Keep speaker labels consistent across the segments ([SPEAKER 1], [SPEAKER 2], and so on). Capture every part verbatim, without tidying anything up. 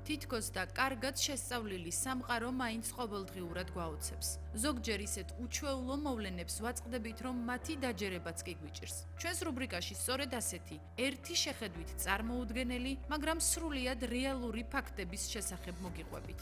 [SPEAKER 1] თითქოს და კარგად შესწავლილი სამყარო მაინც ყოველდღიურად გვაოცებს. ზოგჯერ ისეთ უჩვეულო მოვლენებს ვაწყდებით, რომ მათი დაჯერებაც კი გვიჭირს. ჩვენს რუბრიკაში სწორედ ასეთი, ერთი შეხედვით წარმოუდგენელი, მაგრამ სრულიად რეალური ფაქტების შესახებ მოგიყვებით.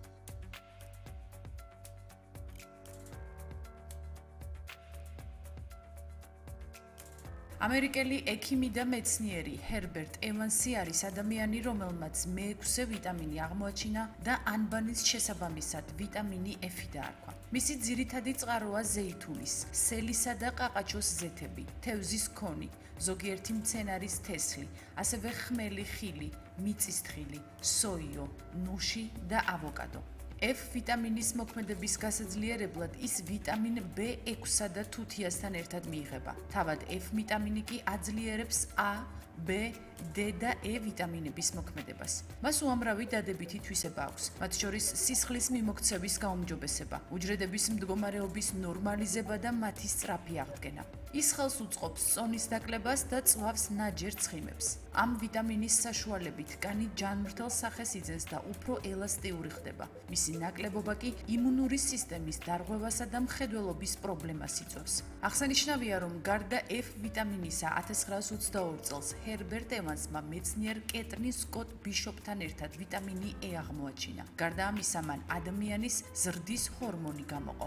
[SPEAKER 1] ამერიკელი ექიმი და მეცნიერი ჰერბერტ ევანსი არის ადამიანი, რომელმაც მეექვსე ვიტამინი აღმოაჩინა და ანბანის შესაბამისად ვიტამინი F-ი დაარქვა. მისი ძირითადი წყაროა ზეითუნის, სელისა და ყაყაჩოს ზეთები, თევზის ქონი, ზოგიერთი მცენარის თესლი, ასევე ხმელი ხილი, მიწისთხილი, სოიო, ნუში და ავოკადო. F ვიტამინის მოქმედების გასაძლიერებლად ის ვიტამინ B ექვსსა და თუთიასთან ერთად მიიღება. თავად F ვიტამინი კი აძლიერებს A, B, D და E ვიტამინების მოქმედებას. მას უამრავი დადებითი თვისება აქვს, მათ შორის სისხლის მიმოქცევის გაუმჯობესება, უჯრედების მდგომარეობის ნორმალიზება და მათი სწრაფი აღდგენა. ის ხელს უწყობს წონის დაკლებას და წვავს ნაჯერ ცხიმებს. ამ ვიტამინის საშუალებით კანი ჯანმრთელ სახეს იძენს და უფრო ელასტიური ხდება. მისი ნაკლებობა კი იმუნური სისტემის დარღვევასა და მხედველობის პრობლემას იწვევს. აღსანიშნავია, რომ გარდა F ვიტამინისა ათას ცხრაას ოცდაორი წელს ჰერბერტ ევანსმა მეცნიერ კეტრინ სკოტ ბიშოპთან ერთად ვიტამინი E აღმოაჩინა. გარდა ამისა, მან ადამიანის ზრდის ჰორმონი გამოყო.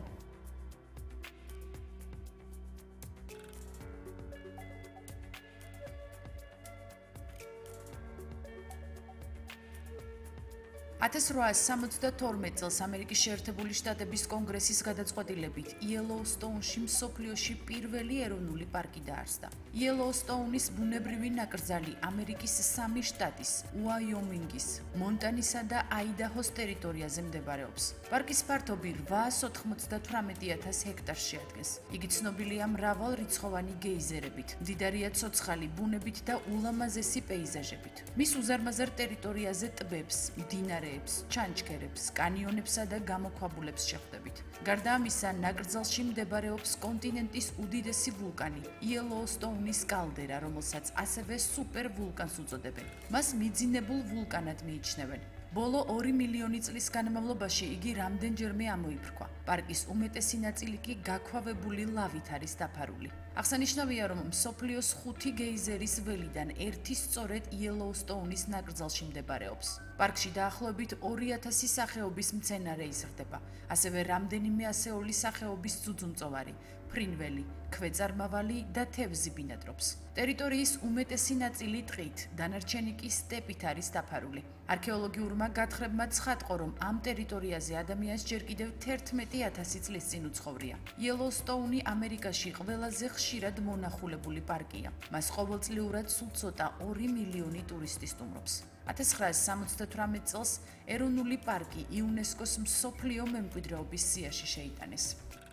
[SPEAKER 1] ათას რვაას სამოცდათორმეტ წელს ამერიკის შეერთებული შტატების კონგრესის გადაწყვეტილებით იელოუსტოუნში მსოფლიოში პირველი ეროვნული პარკი დაარსდა. იელოუსტოუნის ბუნებრივი ნაკრძალი ამერიკის სამი შტატის, უაიომინგის, მონტანისა და აიდაჰოს ტერიტორიაზე მდებარეობს. პარკის ფართობი რვაას ოთხმოცდათვრამეტი ათას ჰექტარს შეადგენს. იგი ცნობილია მრავალრიცხოვანი გეიზერებით, მდიდარია ცოცხალი ბუნებით და ულამაზესი პეიზაჟებით. მის უზარმაზარ ტერიტორიაზე ტბებს, მდინარეებს, ჩანჩქერებს, კანიონებსა და გამოქვაბულებს შეხვდებით. გარდა ამისა, ნაკრძალში მდებარეობს კონტინენტის უდიდესი ვულკანი, იელოუსტოუნის კალდერა, რომელსაც ასევე სუპერ ვულკანს უწოდებენ. მას მიძინებულ ვულკანად მიიჩნევენ. ბოლო ორი მილიონი წლის განმავლობაში იგი რამდენჯერმე ამოიფრქვა. პარკის უმეტესი ნაწილი კი გაქვავებული ლავით არის დაფარული. აღსანიშნავია, რომ მსოფლიოს ხუთი გეიზერის ველიდან ერთი სწორედ იელოუსტოუნის ნაკრძალში მდებარეობს. პარკში დაახლოებით ორი ათასი სახეობის მცენარე იზრდება, ასევე რამდენიმე ასეული სახეობის ძუძუმწოვარი, ფრინველი, ქვეწარმავალი და თევზი ბინადრობს. ტერიტორიის უმეტესი ნაწილი ტყით, დანარჩენი კი სტეპით არის დაფარული. არქეოლოგიურმა გათხრებმა ცხადყო, რომ ამ ტერიტორიაზე ადამიანს ჯერ კიდევ თერთმეტი ათასი წლის წინ უცხოვრია. იელოუსტოუნი ამერიკაში ყველაზე ხშირად მონახულებული პარკია. მას ყოველწლიურად სულ ცოტა ორი მილიონი ტურისტი სტუმრობს. ათას ცხრაას სამოცდათვრამეტ წელს ეროვნული პარკი იუნესკოს მსოფლიო მემკვიდრეობის სიაში შეიტანეს.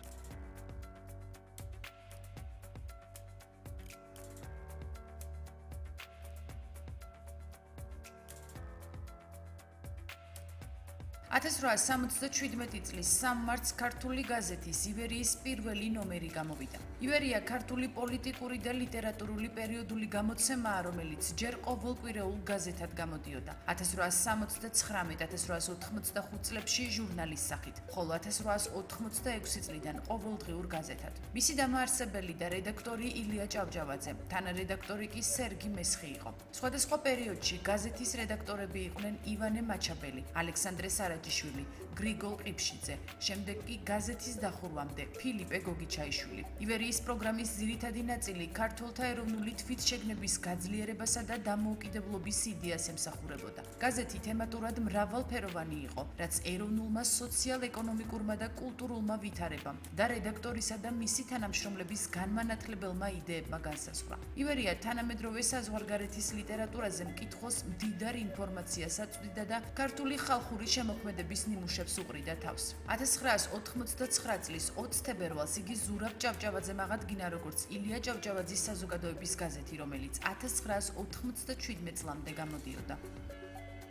[SPEAKER 1] ათას რვაას სამოცდაშვიდმეტი წლის სამ მარტს ქართული გაზეთის ივერიის პირველი ნომერი გამოვიდა. ივერია ქართული პოლიტიკური და ლიტერატურული პერიოდული გამოცემაა, რომელიც ჯერ ყოველკვირეულ გაზეთად გამოდიოდა. ათას რვაას სამოცდაცხრამეტ - ათას რვაას ოთხმოცდახუთ წლებში ჟურნალის სახით, ხოლო ათას რვაას ოთხმოცდაექვსი წლიდან ყოველდღიურ გაზეთად. მისი დამაარსებელი და რედაქტორი ილია ჭავჭავაძე, თანარედაქტორი კი სერგი მესხი იყო. სხვადასხვა პერიოდში გაზეთის რედაქტორები იყვნენ ივანე მაჩაბელი, ალექსანდრე სარაჯიშვილი, გრიგოლ ყიფშიძე, შემდეგ კი გაზეთის დახურვამდე ფილიპე გოგიჩაიშვილი. ივერიის პროგრამის ძირითადი ნაწილი ქართველთა ეროვნული თვითშეგნების გაძლიერებასა და დამოუკიდებლობის იდეას ემსახურებოდა. გაზეთი თემატურად მრავალფეროვანი იყო, რაც ეროვნულმა სოციალ-ეკონომიკურმა და კულტურულმა ვითარებამ და რედაქტორისა და მისი თანამშრომლების განმანათლებელმა იდეებმა განსაზღვრა. ივერია თანამედროვე საზღვარგარეთის ლიტერატურაზე მკითხოს მდიდარ ინფორმაციას აწვდიდა და ქართული ხალხური შემოქმედების ნიმუშებს უყრიდა თავს. ათას ცხრაას ოთხმოცდაცხრა წლის ოცს თებერვალს იგი ზურაბ ჭავჭავაძემ აღადგინა როგორც ილია ჭავჭავაძის საზოგადოების გაზეთი, რომელიც ათას ცხრაას ოთხმოცდაშვიდმეტ წლამდე გამოდიოდა.